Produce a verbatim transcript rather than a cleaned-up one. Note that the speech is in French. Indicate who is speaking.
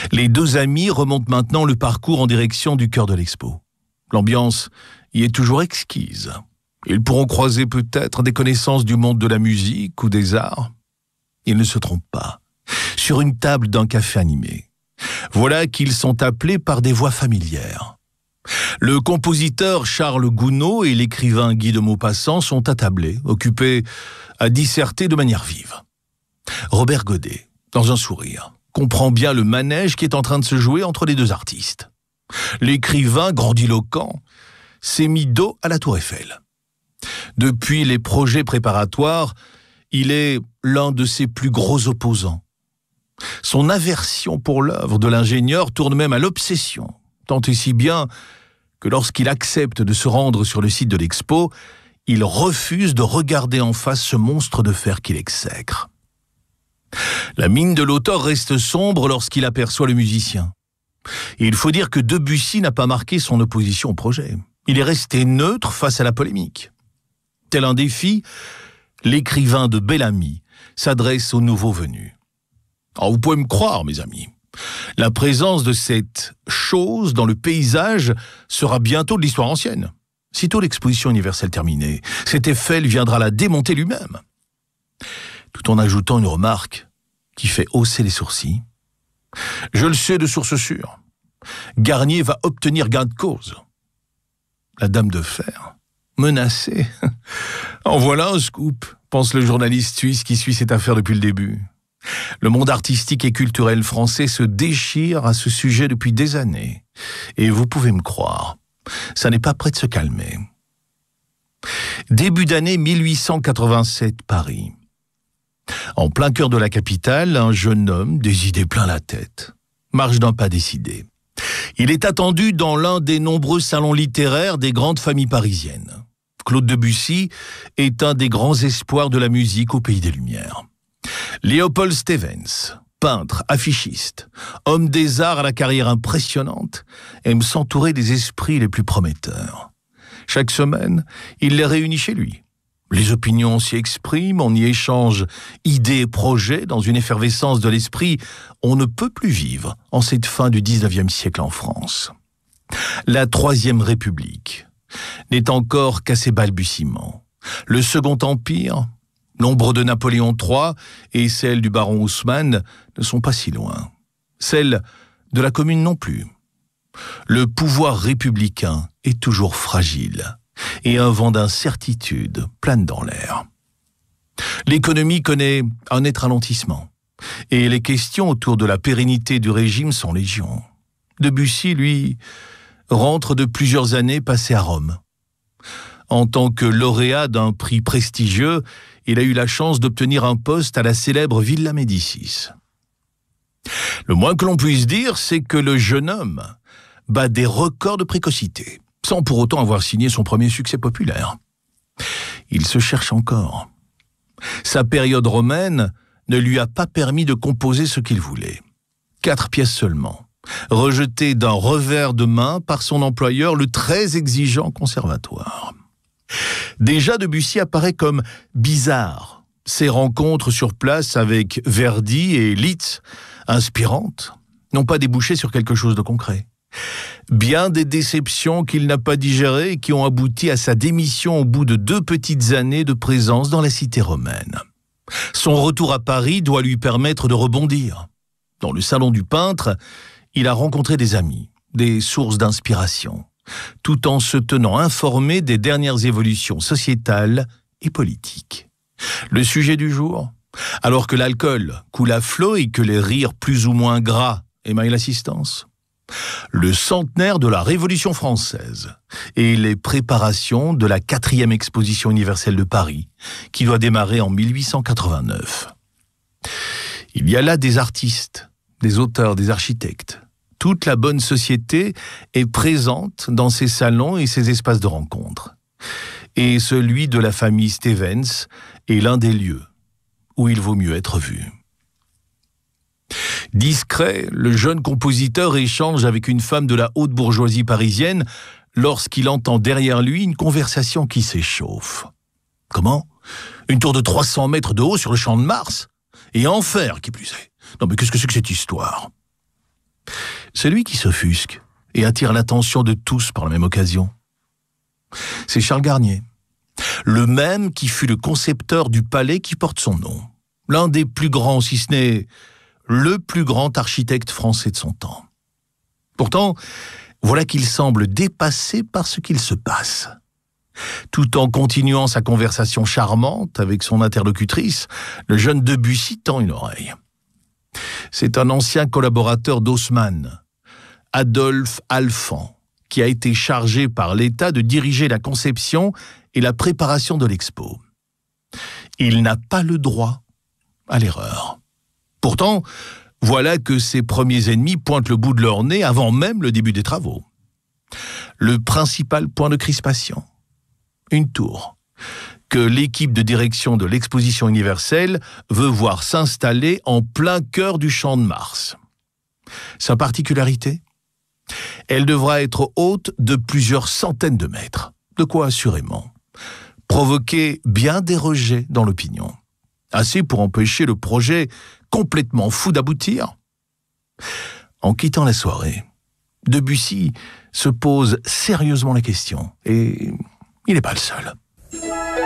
Speaker 1: Les deux amis remontent maintenant le parcours en direction du cœur de l'expo. L'ambiance y est toujours exquise. Ils pourront croiser peut-être des connaissances du monde de la musique ou des arts. Ils ne se trompent pas. Sur une table d'un café animé, voilà qu'ils sont appelés par des voix familières. Le compositeur Charles Gounod et l'écrivain Guy de Maupassant sont attablés, occupés à disserter de manière vive. Robert Godet, dans un sourire, comprend bien le manège qui est en train de se jouer entre les deux artistes. L'écrivain grandiloquent s'est mis dos à la Tour Eiffel. Depuis les projets préparatoires, il est l'un de ses plus gros opposants. Son aversion pour l'œuvre de l'ingénieur tourne même à l'obsession, tant et si bien que lorsqu'il accepte de se rendre sur le site de l'expo, il refuse de regarder en face ce monstre de fer qu'il exècre. La mine de l'auteur reste sombre lorsqu'il aperçoit le musicien. Et il faut dire que Debussy n'a pas marqué son opposition au projet. Il est resté neutre face à la polémique. Tel un défi, l'écrivain de Bellamy s'adresse aux nouveaux venus. Alors vous pouvez me croire, mes amis, la présence de cette chose dans le paysage sera bientôt de l'histoire ancienne. Sitôt l'exposition universelle terminée, cet Eiffel viendra la démonter lui-même. Tout en ajoutant une remarque qui fait hausser les sourcils. Je le sais de source sûre. Garnier va obtenir gain de cause. La dame de fer, menacée. En voilà un scoop, pense le journaliste suisse qui suit cette affaire depuis le début. Le monde artistique et culturel français se déchire à ce sujet depuis des années. Et vous pouvez me croire, ça n'est pas près de se calmer. Début d'année mille huit cent quatre-vingt-sept, Paris. En plein cœur de la capitale, un jeune homme, des idées plein la tête, marche d'un pas décidé. Il est attendu dans l'un des nombreux salons littéraires des grandes familles parisiennes. Claude Debussy est un des grands espoirs de la musique au pays des Lumières. Léopold Stevens, peintre, affichiste, homme des arts à la carrière impressionnante, aime s'entourer des esprits les plus prometteurs. Chaque semaine, il les réunit chez lui. Les opinions s'y expriment, on y échange idées et projets dans une effervescence de l'esprit on ne peut plus vivre en cette fin du dix-neuvième siècle en France. La Troisième République n'est encore qu'à ses balbutiements. Le Second Empire, l'ombre de Napoléon trois et celle du baron Haussmann ne sont pas si loin. Celle de la Commune non plus. Le pouvoir républicain est toujours fragile et un vent d'incertitude plane dans l'air. L'économie connaît un net ralentissement et les questions autour de la pérennité du régime sont légion. Debussy, lui, rentre de plusieurs années passées à Rome. En tant que lauréat d'un prix prestigieux, il a eu la chance d'obtenir un poste à la célèbre Villa Médicis. Le moins que l'on puisse dire, c'est que le jeune homme bat des records de précocité, sans pour autant avoir signé son premier succès populaire. Il se cherche encore. Sa période romaine ne lui a pas permis de composer ce qu'il voulait. Quatre pièces seulement, rejetées d'un revers de main par son employeur, le très exigeant conservatoire. Déjà, Debussy apparaît comme bizarre. Ses rencontres sur place avec Verdi et Liszt, inspirantes, n'ont pas débouché sur quelque chose de concret. Bien des déceptions qu'il n'a pas digérées et qui ont abouti à sa démission au bout de deux petites années de présence dans la cité romaine. Son retour à Paris doit lui permettre de rebondir. Dans le salon du peintre, il a rencontré des amis, des sources d'inspiration, tout en se tenant informé des dernières évolutions sociétales et politiques. Le sujet du jour, alors que l'alcool coule à flot et que les rires plus ou moins gras émaillent l'assistance. Le centenaire de la Révolution française et les préparations de la quatrième exposition universelle de Paris, qui doit démarrer en mille huit cent quatre-vingt-neuf. Il y a là des artistes, des auteurs, des architectes. Toute la bonne société est présente dans ces salons et ces espaces de rencontre. Et celui de la famille Stevens est l'un des lieux où il vaut mieux être vu. Discret, le jeune compositeur échange avec une femme de la haute bourgeoisie parisienne lorsqu'il entend derrière lui une conversation qui s'échauffe. Comment ? Une tour de trois cents mètres de haut sur le champ de Mars ? Et en fer, qui plus est. Non mais qu'est-ce que c'est que cette histoire ? Celui qui s'offusque et attire l'attention de tous par la même occasion. C'est Charles Garnier, le même qui fut le concepteur du palais qui porte son nom, l'un des plus grands, si ce n'est le plus grand architecte français de son temps. Pourtant, voilà qu'il semble dépassé par ce qu'il se passe. Tout en continuant sa conversation charmante avec son interlocutrice, le jeune Debussy tend une oreille. C'est un ancien collaborateur d'Haussmann, Adolphe Alphand, qui a été chargé par l'État de diriger la conception et la préparation de l'expo. Il n'a pas le droit à l'erreur. Pourtant, voilà que ses premiers ennemis pointent le bout de leur nez avant même le début des travaux. Le principal point de crispation, une tour, que l'équipe de direction de l'exposition universelle veut voir s'installer en plein cœur du Champ de Mars. Sa particularité ? Elle devra être haute de plusieurs centaines de mètres, de quoi assurément provoquer bien des rejets dans l'opinion. Assez pour empêcher le projet complètement fou d'aboutir. En quittant la soirée, Debussy se pose sérieusement la question, et il n'est pas le seul.